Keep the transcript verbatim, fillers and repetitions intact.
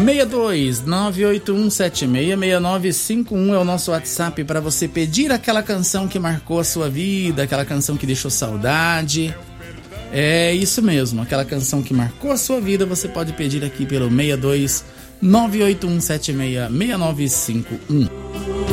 dois nove oito um sete seis seis nove cinco um é o nosso WhatsApp para você pedir aquela canção que marcou a sua vida, aquela canção que deixou saudade. É isso mesmo, aquela canção que marcou a sua vida, você pode pedir aqui pelo seis dois nove oito um sete seis seis nove cinco um.